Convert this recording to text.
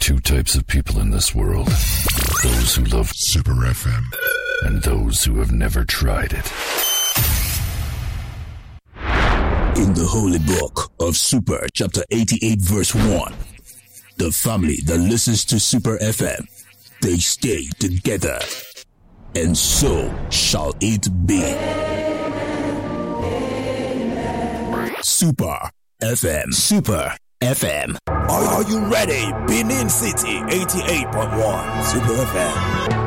two types of people in this world. Those who love Super FM and those who have never tried it. In the holy book of Super, chapter 88, verse 1, the family that listens to Super FM, they stay together, and so shall it be. Super FM. Super FM. Are you ready? Benin City 88.1 Super FM.